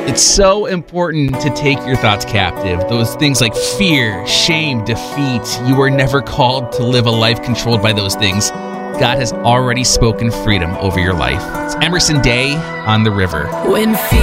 It's so important to take your thoughts captive. Those things like fear, shame, defeat. You are never called to live a life controlled by those things. God has already spoken freedom over your life. It's Emerson Day on the River. When